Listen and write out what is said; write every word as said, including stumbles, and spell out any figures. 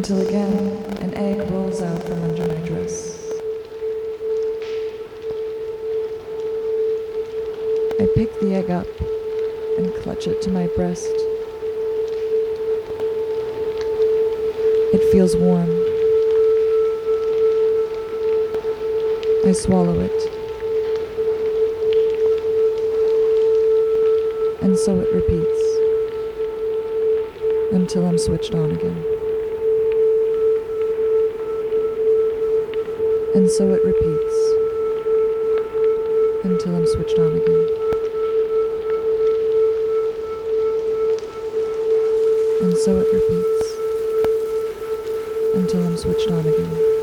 until again an egg rolls out from under my dress. I pick the egg up and clutch it to my breast. It feels warm. I swallow it. And so it repeats until I'm switched on again. And so it repeats until I'm switched on again. And so it repeats until I'm switched on again.